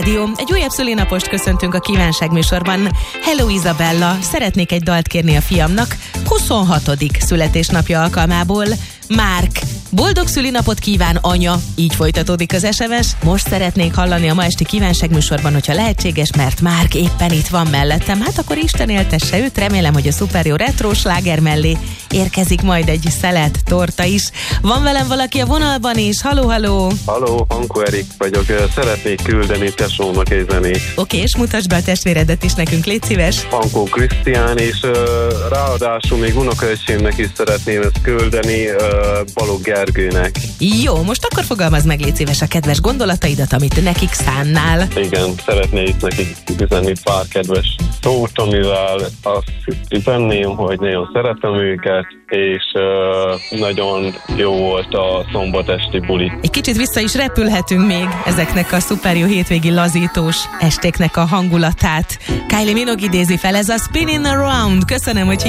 Egy újabb szülinapost köszöntünk a kívánság műsorban. Hello Isabella, szeretnék egy dalt kérni a fiamnak 26. születésnapja alkalmából. Márk, boldog szülinapot kíván anya, így folytatódik az SMS. Most szeretnék hallani a ma esti kívánság műsorban, hogyha lehetséges, mert Márk éppen itt van mellettem. Hát akkor Isten éltesse őt, remélem, hogy a szuper jó retro sláger mellé érkezik majd egy szelet torta is. Van velem valaki a vonalban is? Halló, halló! Halló, Hankó Erik vagyok, szeretnék küldeni tesómnak egy zenét. Oké, és mutasd be a testvéredet is nekünk, légy szíves. Hankó Krisztián, és ráadásul még unokaöcsémnek is szeretném ezt küldeni, Balogh Gergőnek. Jó, most akkor fogalmazd meg, légy szíves, a kedves gondolataidat, amit nekik szánnál. Igen, szeretnék nekik üzenni pár kedves szót, amivel azt üzenném, hogy nagyon szeretem őket, és nagyon jó volt a szombatesti buli. Egy kicsit vissza is repülhetünk még ezeknek a szuper jó hétvégi lazítós estéknek a hangulatát. Kylie Minogue idézi fel, ez a Spinning Around. Köszönöm, hogy